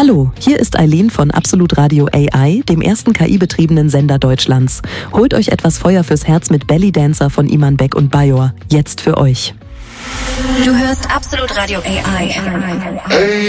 Hallo, hier ist Eileen von Absolut Radio AI, dem ersten KI-betriebenen Sender Deutschlands. Holt euch etwas Feuer fürs Herz mit Belly Dancer von Iman Beck und Bajor. Jetzt für euch. Du hörst Absolut Radio AI.